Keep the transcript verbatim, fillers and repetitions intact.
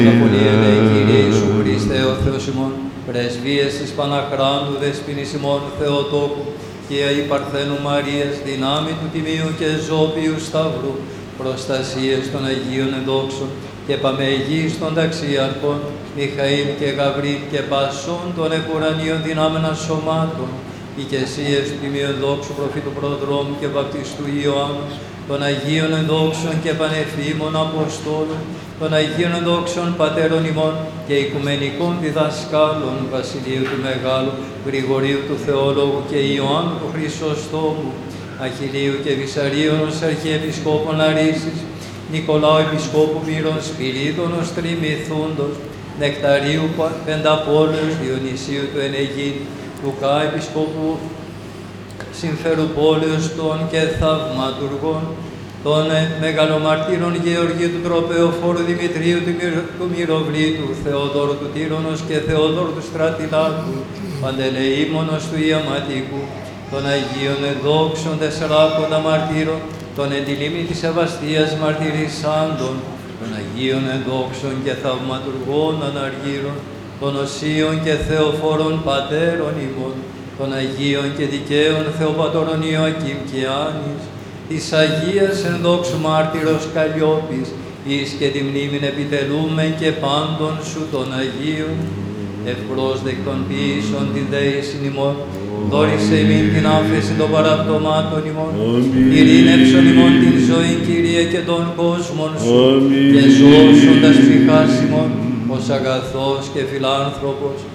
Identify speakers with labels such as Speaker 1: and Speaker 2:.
Speaker 1: Απολύεται, Κύριε Ιησού Χριστέ, ο Θεός ημών, πρεσβείες της Παναχράντου Δεσποινής ημών Θεοτόκου και η Παρθένου Μαρίας, δυνάμει του Τιμίου και Ζώπιου Σταυρού, προστασίες των Αγίων Ενδόξων και παμεγείς των ταξιαρχών, Μιχαήλ και Γαβρίλ και πασών των επουρανίων δυνάμενα σωμάτων, οικεσίες του Τιμίου Ενδόξου Προφήτου Προδρόμου και Βαπτιστού Ιωάννου, των Αγίων Ενδόξων και Πανεφήμων Αποστόλων, των Αγίων Ενδόξων Πατέρων ημών και Οικουμενικών Διδασκάλων, Βασιλείου του Μεγάλου, Γρηγορίου του Θεόλογου και Ιωάννου του Χρυσοστόμου, Αχιλίου και Βυσαρίωνος Αρχιεπισκόπων Λαρίσης, Νικολάου Επισκόπου Μύρων, Σπυρίδωνος Τριμηθούντος, Νεκταρίου Πενταπόλεως, Διονυσίου του Ενεγίν, Λουκά Επισκόπου Συμφερουπόλεως των και Θαυματουργών, των μεγαλομαρτύρων Γεωργίου του Τροπεοφόρου, Δημητρίου του Μυροβλήτου, Θεοδόρου του Τύρονος και Θεοδόρου του Στρατιλάτου, Παντελεήμονος του Ιαματικού, των Αγίων Ενδόξων Τεσσαράκοντα Μαρτύρων, των εντυλίμη της Σεβαστίας Μαρτυρισσάντων, των Αγίων Ενδόξων και Θαυματουργών Αναργύρων, των Οσίων και Θεοφόρων Πατέρων ημών, των Αγίων και Δικαίων Θεοπατώρων Ιωακήμ και Άνης, της Αγίας Ενδόξου Μάρτυρος Καλλιόπης, εις και τη μνήμην επιτελούμε και πάντων σου των Αγίων, ευπρόσδεκτον ποιήσων την δέησιν ημών, δόρισε ημίν την άφεση των παραπτωμάτων ημών, ειρήνευσον ημών την ζωή, Κύριε, και των κόσμων σου, και σώσοντας ψυχάς ημών, ως αγαθός και φιλάνθρωπος,